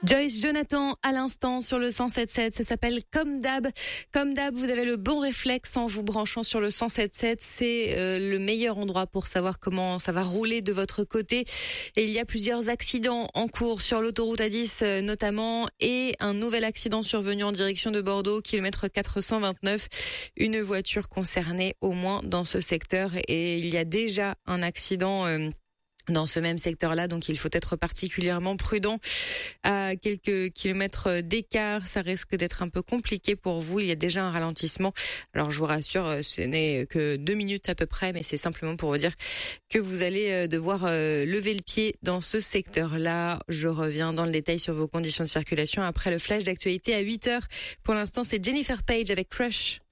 Joyce Jonathan à l'instant sur le 107.7, ça s'appelle Comme d'hab. Comme d'hab, vous avez le bon réflexe en vous branchant sur le 107.7, c'est le meilleur endroit pour savoir comment ça va rouler de votre côté. Et il y a plusieurs accidents en cours sur l'autoroute A10 notamment, et un nouvel accident survenu en direction de Bordeaux, kilomètre 429. Une voiture concernée au moins dans ce secteur, et il y a déjà un accident dans ce même secteur-là, donc il faut être particulièrement prudent. À quelques kilomètres d'écart, ça risque d'être un peu compliqué pour vous. Il y a déjà un ralentissement. Alors je vous rassure, ce n'est que 2 minutes à peu près, mais c'est simplement pour vous dire que vous allez devoir lever le pied dans ce secteur-là. Je reviens dans le détail sur vos conditions de circulation après le flash d'actualité à 8h. Pour l'instant, c'est Jennifer Page avec Crush.